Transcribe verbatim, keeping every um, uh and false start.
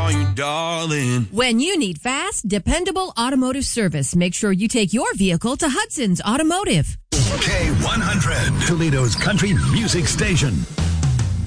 on you, darling. When you need fast, dependable automotive service, make sure you take your vehicle to Hudson's Automotive. K one hundred, Toledo's country music station.